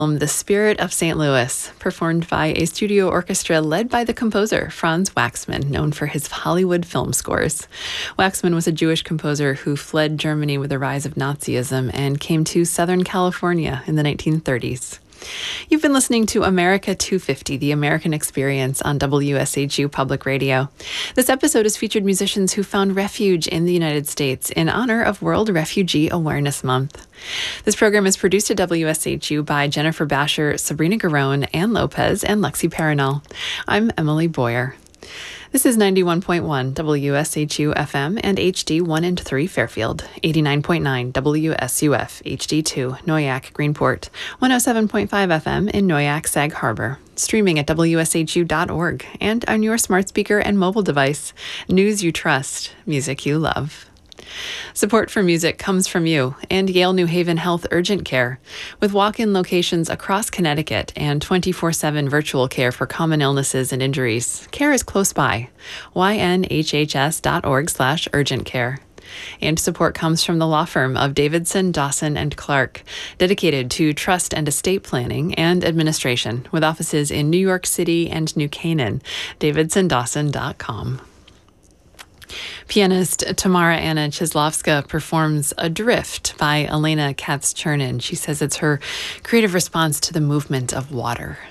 The Spirit of St. Louis, performed by a studio orchestra led by the composer Franz Waxman, known for his Hollywood film scores. Waxman was a Jewish composer who fled Germany with the rise of Nazism and came to Southern California in the 1930s. You've been listening to America 250, the American Experience on WSHU Public Radio. This episode has featured musicians who found refuge in the United States in honor of World Refugee Awareness Month. This program is produced at WSHU by Jennifer Basher, Sabrina Garone, Ann Lopez, and Lexi Paranel. I'm Emily Boyer. This is 91.1 WSHU FM and HD 1 and 3 Fairfield, 89.9 WSUF HD2 Noyac Greenport, 107.5 FM in Noyac Sag Harbor, streaming at WSHU.org, and on your smart speaker and mobile device. News you trust, music you love. Support for music comes from you and Yale New Haven Health Urgent Care. With walk-in locations across Connecticut and 24/7 virtual care for common illnesses and injuries, care is close by. ynhhs.org/urgent care. And support comes from the law firm of Davidson, Dawson, and Clark, dedicated to trust and estate planning and administration, with offices in New York City and New Canaan. DavidsonDawson.com. Pianist Tamara Anna Cheslovska performs Adrift by Elena Katz-Chernin. She says it's her creative response to the movement of water.